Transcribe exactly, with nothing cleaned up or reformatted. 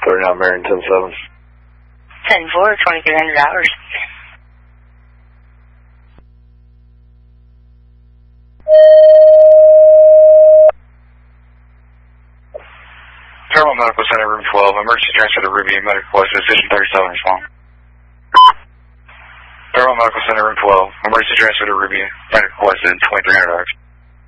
thirty-nine Marion, ten seven. ten four, twenty-three hundred hours. Fairmont Medical Center, room twelve. Emergency transfer to Ruby. Medical voice, Vision thirty-seven, respond. Fairmont Medical Center, room twelve. Emergency transfer to Ruby. Medical voice, twenty-three hundred hours.